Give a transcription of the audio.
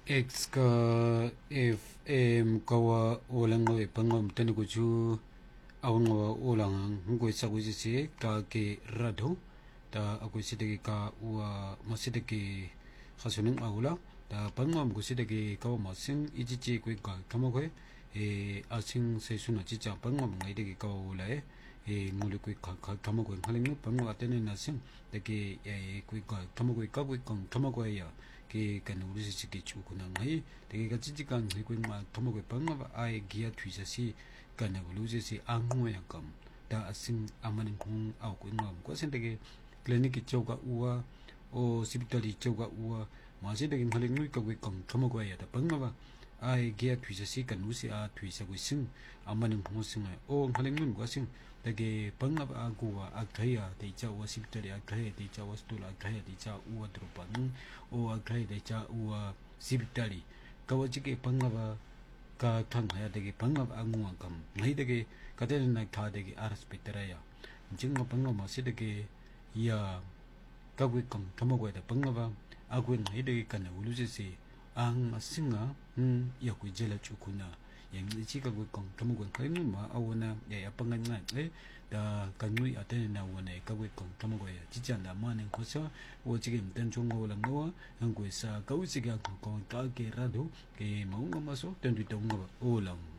X ka FM kawa olang ngawe pangam tani ko chu awang ngawa olang ngoi sa ko si ka ke radho ta ako sidagi ka wa masidagi khasunung awla ta pangam ko sidagi kawa masing ijichi ko ka kamagoy asing se suna chicha pangam ngai dagi kawa ola nguli ko ka kamagoy haling pangam atene nasing dagi ko ka kamagoy ka ko kamagoy ya ke kan 우리 시기 주구나 ngai 되게 같이 지간 그리고 막 도목을 방가 아예 기아 뒤져시 간에 루지시 앙모야 감다 아싱 아마는 공 아고 뭐 거센 되게 클리닉 쪽가 우와 오 시비터리 쪽가 우와 마세 되게 할링 누이까 고 도목을 다 방가 아예 기아 뒤져시 간 우시 아 뒤져고 싱 아마는 공싱 오 할링 누 거싱 되게 방가 아고와 아카야 대자 워시비터리 아카야 대자 워스툴 아카야 대자 우와 드로파는 o agrai de cha ua sibitali kawajike pangaba ka thangaya de pangaba angwa kam ngai de ka de na kha de aras petaraya jinga pangama se de ya kagwe kam kamagwa de pangaba agwe ngai de kana ulujese ang asinga ya ku jela chukuna yang chi ka gwe kam kamagwa kai ma awana ya pangan ngai 다 간유이 아테나 원에 가고 감고야 지지한다 마는 거서 오지게 된 종고랑 거 한국에서 가우지게 갖고 가게라도 게 뭔가 마서 된뒤 동거 올랑